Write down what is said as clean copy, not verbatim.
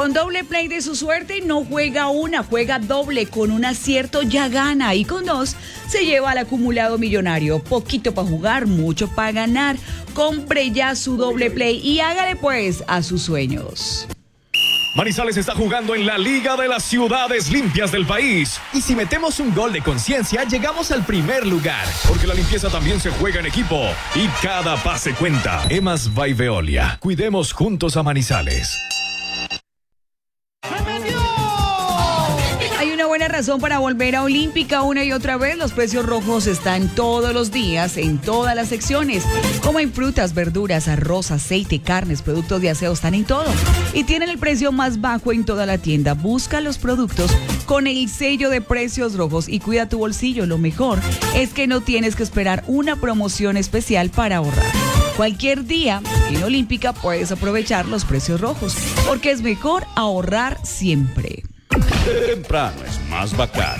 Con doble play de su suerte no juega una, juega doble. Con un acierto ya gana y con dos se lleva al acumulado millonario. Poquito para jugar, mucho para ganar. Compre ya su doble play y hágale pues a sus sueños. Manizales está jugando en la Liga de las Ciudades Limpias del país. Y si metemos un gol de conciencia, llegamos al primer lugar. Porque la limpieza también se juega en equipo y cada pase cuenta. Emas by Veolia. Cuidemos juntos a Manizales. Hay una buena razón para volver a Olímpica una y otra vez. Los precios rojos están todos los días en todas las secciones. Como en frutas, verduras, arroz, aceite, carnes, productos de aseo, están en todo. Y tienen el precio más bajo en toda la tienda. Busca los productos con el sello de precios rojos y cuida tu bolsillo. Lo mejor es que no tienes que esperar una promoción especial para ahorrar. Cualquier día en Olímpica puedes aprovechar los precios rojos, porque es mejor ahorrar siempre. Temprano es más bacán.